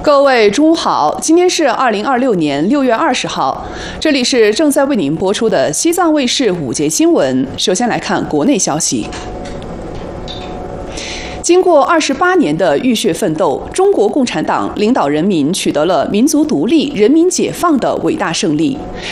各位中午好，今天是2026年6月20号，这里是正在为您播出的西藏卫视午间新闻。首先来看国内消息。经过28年的浴血奋斗，中国共产党领导人民取得了民族独立、人民解放的伟大胜利。